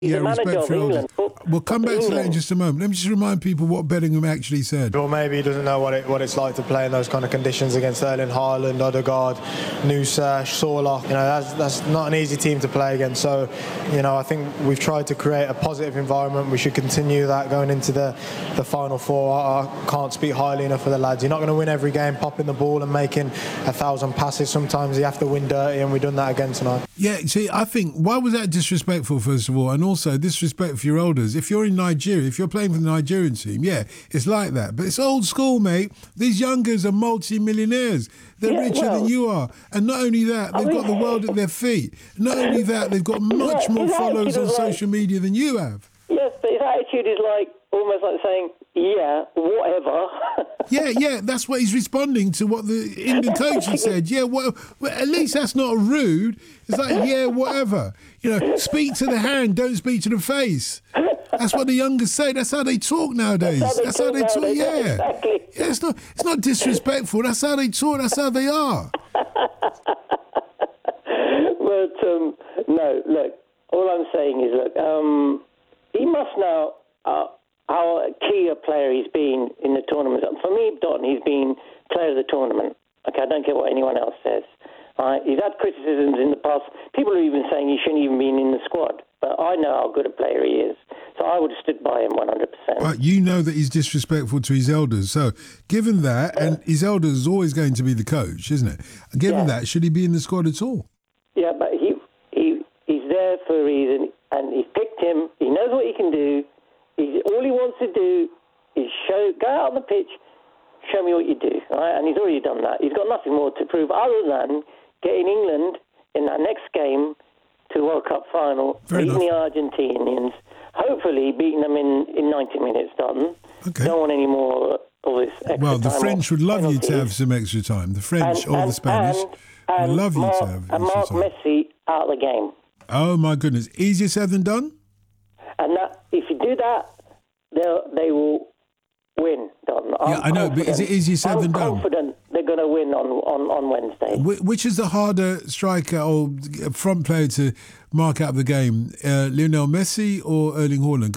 He's the manager of England. We'll come back to that in just a moment. Let me just remind people what Bellingham actually said. Or maybe he doesn't know what it's like to play in those kind of conditions against Erling Haaland, Odegaard, Nusa, Salah. That's not an easy team to play against. So, I think we've tried to create a positive environment. We should continue that going into the Final Four. I can't speak highly enough for the lads. You're not going to win every game popping the ball and making 1,000 passes. Sometimes you have to win dirty, and we've done that again tonight. Yeah, see, I think, why was that disrespectful, first of all? And also disrespect for your elders. If you're in Nigeria, if you're playing for the Nigerian team, yeah, it's like that. But it's old school, mate. These youngers are multi-millionaires. They're richer than you are. And not only that, they've got the world at their feet. Not only that, they've got much more followers on social media than you have. Yes, but his attitude is almost like saying, yeah, whatever. Yeah, that's what he's responding to what the Indian coach has said. Yeah, well, at least that's not rude. It's like, yeah, whatever. Speak to the hand, don't speak to the face. That's what the youngers say. That's how they talk nowadays. That's how they talk. Yeah. Exactly. Yeah, it's not disrespectful. That's how they talk. That's how they are. But no, look. All I'm saying is, look. He must know how key a player he's been in the tournament. For me, Don, he's been player of the tournament. Okay, I don't care what anyone else says. He's had criticisms in the past. People are even saying he shouldn't even been in the squad. But I know how good a player he is. So I would have stood by him 100%. But you know that he's disrespectful to his elders. So given that, and his elders is always going to be the coach, isn't it? Given that, should he be in the squad at all? Yeah, but he's there for a reason. And he's picked him. He knows what he can do. All he wants to do is go out on the pitch, show me what you do. Right? And he's already done that. He's got nothing more to prove other than getting England in that next game to the World Cup final, beating the Argentinians, hopefully beating them in 90 minutes, done. Okay. Don't want any more of this extra time. Well, the French would love you to have some extra time. The French or the Spanish would love you to have extra time. And Mark Messi out of the game. Oh, my goodness. Easier said than done? And if you do that, they will win, Don. I know, but is it easier said than done? I'm confident they're going to win on Wednesday. Which is the harder striker or front player to mark out the game, Lionel Messi or Erling Haaland?